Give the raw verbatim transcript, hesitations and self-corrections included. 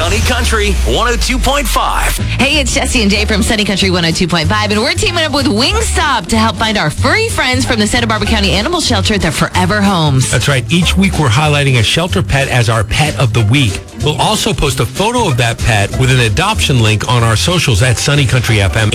Sunny Country one oh two point five. Hey, it's Jesse and Jay from Sunny Country one oh two point five, and we're teaming up with Wingstop to help find our furry friends from the Santa Barbara County Animal Shelter their forever homes. That's right. Each week we're highlighting a shelter pet as our pet of the week. We'll also post a photo of that pet with an adoption link on our socials at Sunny Country F M.